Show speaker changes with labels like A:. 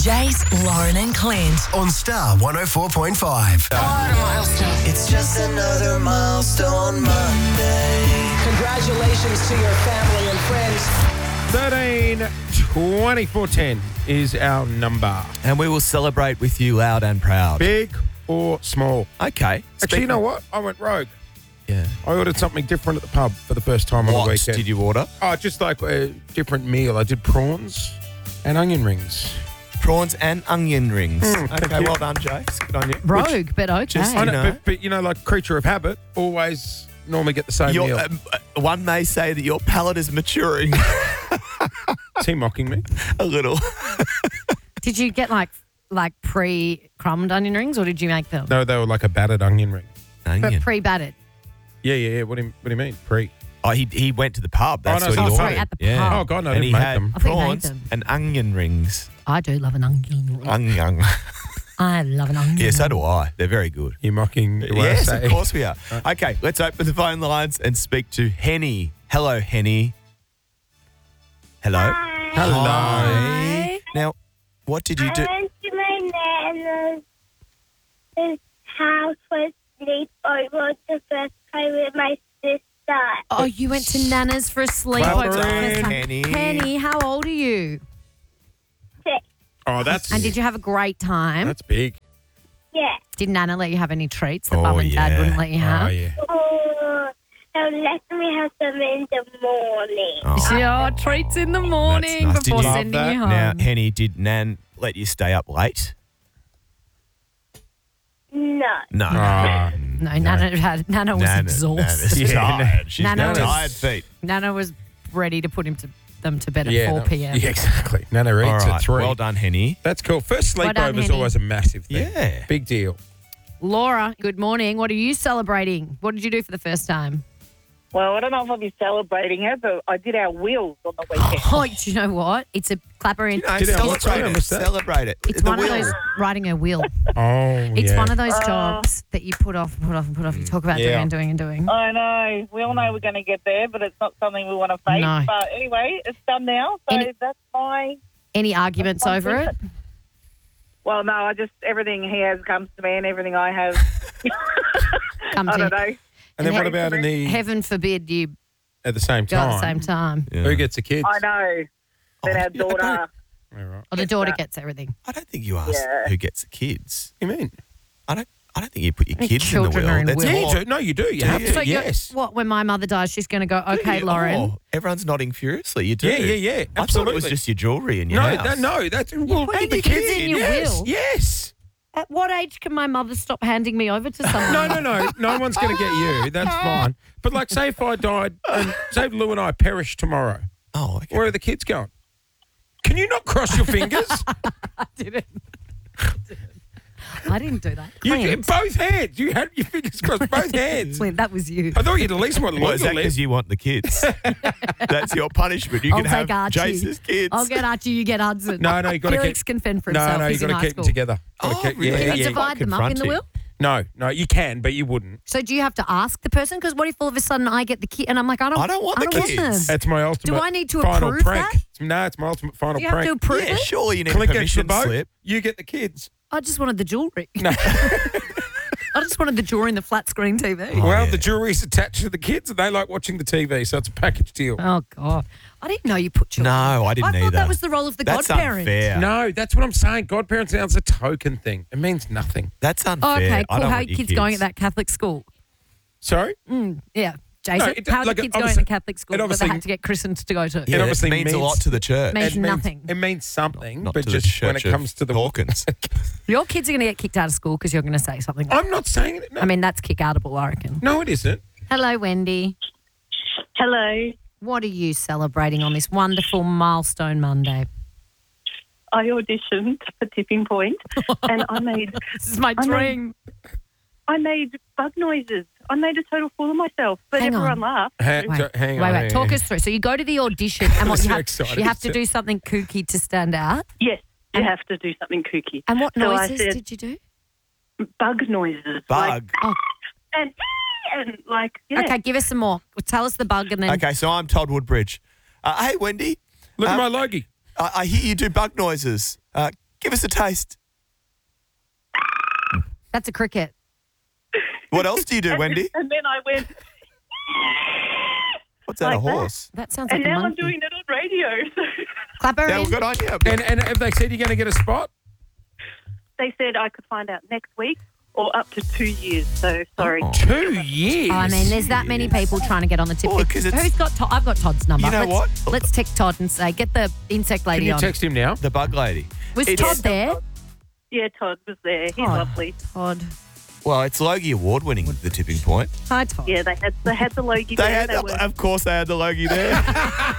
A: Jace, Lauren and Clint.
B: On Star 104.5. It's just another milestone Monday.
C: Congratulations to your family and friends.
D: 13-24-10 is our number.
E: And we will celebrate with you loud and proud.
D: Big or small?
E: Okay.
D: Actually, you know what? I went rogue.
E: Yeah.
D: I ordered something different at the pub for the first time on the
E: What
D: weekend.
E: did you order?
D: Oh, just like a different meal. I did prawns and onion rings.
E: Prawns and onion rings.
D: thank
E: Okay,
D: you.
E: well done, Jace. Good on you.
F: Rogue, but okay.
E: Just-
D: I know,
E: know.
D: but you know, like creature of habit, always normally get the same
E: Your,
D: meal.
E: one may say that your palate is maturing
D: Is he mocking me?
E: a little.
F: Did you get like pre-crumbed onion rings, or did you make them?
D: No, they were like a battered onion ring.
E: Onion.
F: Pre-battered.
D: Yeah. What do you mean? Pre?
E: Oh, he went to the pub. That's
D: no,
E: what he
D: so
E: ordered.
F: sorry, at the
E: yeah.
F: pub.
D: Oh, God, no, I
E: and
D: didn't
E: he
D: make
E: had
D: them.
F: I thought you made
E: prawns
F: them.
E: and onion rings.
F: I do love an onion ring.
E: Onion.
F: I love an onion
E: Yeah, so
F: ring.
E: do I. They're very good.
D: You're mocking what I
E: Yes,
D: say.
E: of course we are. Okay, let's open the phone lines and speak to Henny. Hello, Henny. Hello.
D: Hello.
E: Hi. Now, what did you do?
G: I went to my nana's house for sleepover the first time with my sister.
F: Oh, you went to Nana's for a sleepover.
E: Well
F: for the
E: done,
F: first time.
E: Henny.
F: Henny, how old are you?
D: Oh, that's
F: And did you have a great time?
D: that's big.
G: Yeah.
F: Did Nana let you have any treats that
E: Oh,
F: Mum and Dad
E: yeah.
F: wouldn't let you have?
D: Oh, yeah.
G: Oh, they'll let me have them in the morning.
F: Yeah, treats in the morning
E: That's nice.
F: before
E: Did you-
F: sending
D: Love
F: you
D: that.
F: home.
E: Now, Henny, did Nan let you stay up late?
G: No.
E: No.
D: Ah.
F: No, Nana was exhausted.
E: Nana's tired. She's
F: Nana
E: got
F: was-
E: tired feet.
F: Nana was ready to put them to bed at
D: Yeah,
F: 4
D: no,
F: p.m.
D: Yeah, exactly. Nana
E: All
D: eats
E: right.
D: at 3.
E: Well done, Henny.
D: That's cool. First
F: Well done,
D: sleepover is
F: Henny.
D: always a massive thing.
E: Yeah.
D: Big deal.
F: Laura, good morning. What are you celebrating? What did you do for the first time?
H: Well, I don't know if I'll be celebrating it, but I did our wheels on the weekend.
F: Oh, do you know what? It's a clapper in.
E: No,
D: Did I- what's that? I
E: celebrate it.
D: missed that.
E: Celebrate it.
F: It's
E: The
F: one of
E: wheel.
F: those riding a wheel.
D: Oh,
F: It's
D: yeah.
F: one of those jobs that you put off. You talk about
D: Yeah.
F: doing and doing.
H: I know. We all know we're going to get there, but it's not something we want to face.
F: No.
H: But anyway, it's done now, so
F: Any-
H: that's my...
F: Any arguments over it?
H: Well, no, everything he has comes to me and everything I have,
F: Come
H: I
F: to
H: don't know.
D: And then what about in the
F: Heaven forbid you
D: at the same
F: go
D: time?
F: at the same time.
E: Yeah.
D: Who gets the kids?
H: I know. Then our daughter...
D: All right.
F: Or the daughter gets everything.
E: I don't think you asked
H: Yeah.
E: who gets the kids.
D: What do you mean?
E: I don't think you put your
F: I think
E: kids in the
F: children
E: will.
F: are in
E: That's
F: will.
D: Yeah,
E: more-
D: you do. No, you do. You
E: Do
D: have
E: you?
D: to.
F: So you're-
D: Yes.
F: what, when my mother dies, she's going to go, okay,
E: Yeah,
F: Lauren.
E: oh, everyone's nodding furiously. You do.
D: Yeah.
E: I thought it
D: Absolutely.
E: was just your jewellery in your
D: No,
E: house.
D: that's well,
F: put
D: and
F: the
D: your
F: kids in your
D: yes,
F: will.
D: Yes.
F: At what age can my mother stop handing me over to someone?
D: No. No one's going to get you. That's fine. But like, say if I died, and say if Lou and I perish tomorrow,
E: Oh, okay.
D: where are the kids going? Can you not cross your fingers?
F: I didn't do that.
D: You
F: Clint,
D: both hands. You had your fingers crossed, both hands.
F: Clint, that was you.
D: I thought you'd at least want
E: Well,
D: Lou
E: is
D: to
E: that
D: live.
E: because you want the kids? That's your punishment. You
F: I'll
E: can have
F: take Archie.
E: Jace's kids.
F: I'll get Archie, you get Hudson.
D: No, you got to
F: Felix
D: keep.
F: can fend for himself.
D: No, you
F: He's in
D: got to
F: high
D: keep
F: school.
D: them together. Gotta
E: Oh,
D: keep-
E: really?
D: Yeah,
F: Can you
D: yeah.
F: divide them up in the
E: confronting.
F: will?
D: No, you can, but you wouldn't.
F: So do you have to ask the person? Because what if all of a sudden I get the kid and I'm like, I don't
E: want the kids.
F: them.
D: That's my ultimate.
F: Do I need to
D: final
F: approve
D: prank.
F: that?
D: No, it's my ultimate final
F: Do you have
D: prank.
F: to approve
E: Yeah,
F: it?
E: surely you need a
D: Clint gets the
E: permission
D: boat.
E: slip.
D: You get the kids.
F: I just wanted the jewellery.
D: No.
F: I just wanted the jewellery and the flat screen TV.
D: Well,
E: yeah.
D: the jewelry's attached to the kids, and they like watching the TV, so it's a package deal.
F: Oh, God. I didn't know you put jewellery.
E: No, I didn't
F: I thought
E: either.
F: that was the role of the
E: That's
F: godparent.
E: unfair.
D: No, that's what I'm saying. Godparents now is a token thing. It means nothing.
E: That's unfair.
F: Oh, okay,
E: I
F: cool.
E: don't
F: How are
E: want
F: your kids going at that Catholic school?
D: Sorry?
F: Yeah. Jason,
D: No, it-
F: how are
D: like,
F: the kids
D: obviously-
F: going to Catholic school
D: it
F: that they
D: obviously-
F: had to get christened to go to?
E: Yeah,
D: It obviously
E: it means a
D: means-
E: lot to the church.
F: Means
D: It
F: nothing.
D: It means something,
E: Not
D: but
E: to the
D: just when it
E: Church of
D: comes to the
E: Hawkins.
F: Your kids are going to get kicked out of school because you're going to say something.
D: I'm not saying it. No,
F: I mean, that's kick-outable, I reckon.
D: no, it isn't.
F: Hello, Wendy.
G: Hello.
F: What are you celebrating on this wonderful milestone Monday?
I: I auditioned for Tipping Point and I made
F: This is my
I: I
F: dream.
I: bug noises. I made a total fool of myself, but
F: Hang
I: everyone
F: on.
I: laughed.
D: Hang
F: Wait,
D: on.
F: wait.
D: hang on.
F: Talk us through. So you go to the audition and what
D: I'm
F: you
D: so
F: have,
D: excited.
F: you have to do something kooky to stand out.
I: Yes, you
F: And-
I: have to do something kooky.
F: And what
I: So I
F: noises
I: said-
F: did you do?
I: Bug noises.
E: Bug.
F: Oh,
I: And like, yeah.
F: okay. Give us some more. Well, tell us the bug and then.
E: Okay, so I'm Todd Woodbridge. Hey, Wendy.
D: Look at my logie.
E: I hear you do bug noises. Give us a taste.
F: That's a cricket.
E: What else do you do, Wendy?
I: And then I went,
E: What's that, a
I: Like that.
E: horse?
F: That sounds like
I: and
F: a
I: now I'm
F: monkey.
I: doing it on radio. So
F: Clap her
E: Yeah,
F: in.
E: well, good on you.
D: And have they said you're going to get a spot?
I: they said I could find out next week or up to 2 years. So sorry.
D: 2 years.
F: Oh, I mean, there's that many people trying to get on the tip.
E: Well, 'cause it's-
F: Who's got Todd? I've got Todd's number.
E: You know
F: let's,
E: what?
F: Let's text Todd and say, get the insect
D: Can
F: lady
D: you
F: on.
D: text him now?
E: The bug lady.
F: Was
E: It's-
F: Todd there?
I: Yeah, Todd was there. He's
F: Todd.
I: lovely.
F: Todd.
E: Well, it's Logie Award winning, The Tipping Point.
F: Hi, Todd.
I: Yeah, they had the Logie
E: They
I: there.
E: had,
I: They were
E: of course, they had the Logie there.